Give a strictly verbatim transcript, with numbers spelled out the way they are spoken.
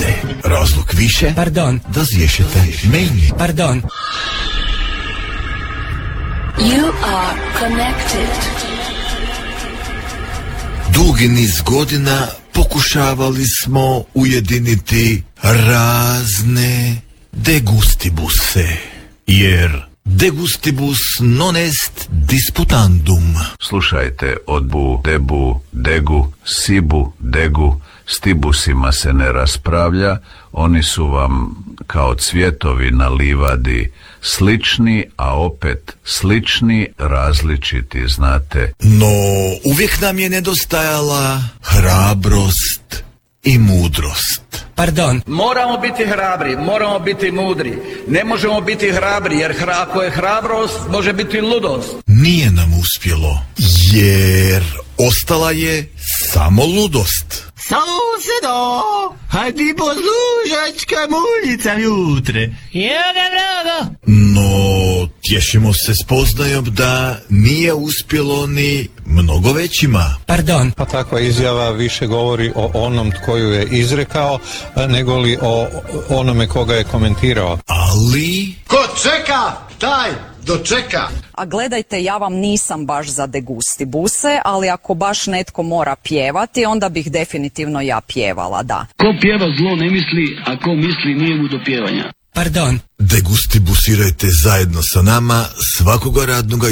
buse. Razlog više, Pardon. da zješete meni. Pardon. You are connected. Dugi niz godina pokušavali smo ujediniti razne degustibuse, jer degustibus non est disputandum. Slušajte, od bu, debu, degu, sibu, degu, stibusima se ne raspravlja, oni su vam kao cvjetovi na livadi slični, a opet slični, različiti, znate. No, uvijek nam je nedostajala hrabrost i mudrost. Pardon. Moramo biti hrabri, moramo biti mudri. Ne možemo biti hrabri, jer hra, ako je hrabrost, može biti ludost. Nije nam uspjelo, jer ostala je samo ludost. Susedo, hajdi poslušać kamuljica jutre. Jada drago. No, tješimo se spoznajom da nije uspjelo ni mnogo većima. Pardon. Pa takva izjava više govori o onom tko ju je izrekao, nego li o onome koga je komentirao. Ali... Ko čeka, taj dočeka. A gledajte, ja vam nisam baš za degustibuse, ali ako baš netko mora pjevati, onda bih definitivno ja pjevala, da. Ko pjeva zlo ne misli, a ko misli nije mu do pjevanja. Pardon. Degustibusirajte zajedno sa nama svakoga radnoga